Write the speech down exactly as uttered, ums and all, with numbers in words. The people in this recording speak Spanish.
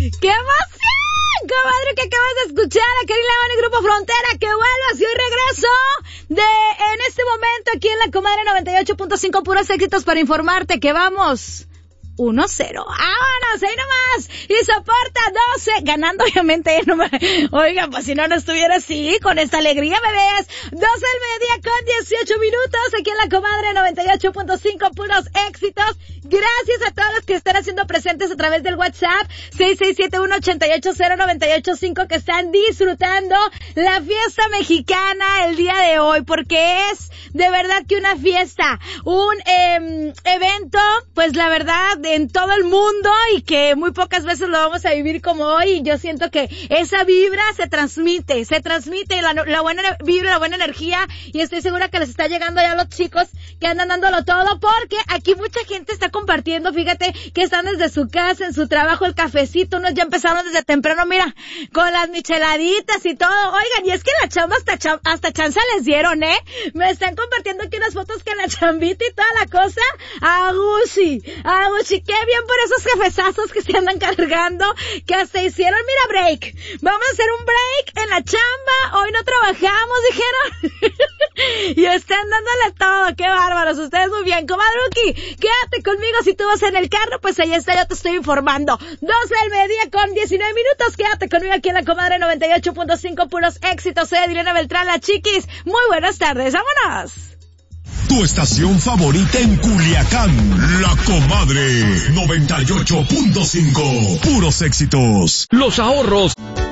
¡Qué emoción, comadre, que acabas de escuchar a Karin León y Grupo Frontera! ¡Que vuelvas! Y hoy regreso de en este momento aquí en la Comadre noventa y ocho punto cinco, puros éxitos para informarte que vamos uno cero. ¡Vámonos! ¡Ahí nomás! Y soporta doce. Ganando, obviamente. No me... Oigan, pues si no, no estuviera así, con esta alegría, bebés. doce del mediodía con dieciocho minutos. Aquí en la Comadre noventa y ocho punto cinco, puros éxitos. Gracias a todos los que están haciendo presentes a través del WhatsApp seis seis siete uno, ocho ocho cero, nueve ocho cinco, que están disfrutando la fiesta mexicana el día de hoy, porque es de verdad que una fiesta, un eh, evento, pues la verdad, en todo el mundo, y que muy pocas veces lo vamos a vivir como hoy. Y yo siento que esa vibra se transmite, se transmite la, la buena vibra, la buena energía, y estoy segura que les está llegando ya a los chicos que andan dándolo todo, porque aquí mucha gente está compartiendo, fíjate, que están desde su casa, en su trabajo, el cafecito, unos ya empezaron desde temprano, mira, con las micheladitas y todo. Oigan, y es que la chamba hasta, cham, hasta chanza les dieron, ¿eh? Me están compartiendo aquí unas fotos que la chambita y toda la cosa, agushi, agushi, qué bien por esos jefezazos que se andan cargando, que hasta hicieron, mira, break, vamos a hacer un break en la chamba, hoy no trabajamos, dijeron, y están dándole todo, qué bárbaros, ustedes muy bien. Comadruki, quédate conmigo, si tú vas en el carro, pues ahí está, yo te estoy informando. doce del mediodía con diecinueve minutos, quédate conmigo aquí en la Comadre noventa y ocho punto cinco, puros éxitos. Soy Adriana Beltrán, la chiquis, muy buenas tardes, vámonos. Tu estación favorita en Culiacán, la Comadre noventa y ocho punto cinco, puros éxitos. Los ahorros